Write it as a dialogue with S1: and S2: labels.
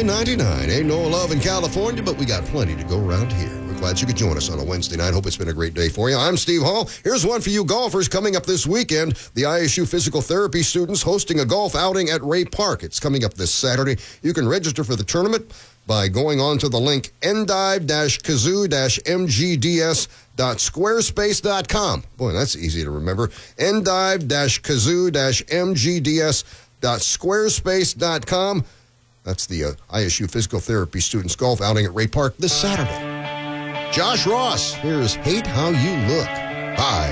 S1: $2.99. Ain't no love in California, but we got plenty to go around here. We're glad you could join us on a Wednesday night. Hope it's been a great day for you. I'm Steve Hall. Here's one for you golfers coming up this weekend. The ISU physical therapy students hosting a golf outing at Ray Park. It's coming up this Saturday. You can register for the tournament by going on to the link endive-kazoo-mgds.squarespace.com. Boy, that's easy to remember. endive-kazoo-mgds.squarespace.com. That's the ISU Physical Therapy Students Golf outing at Ray Park this Saturday. Josh Ross, here's Hate How You Look. Bye.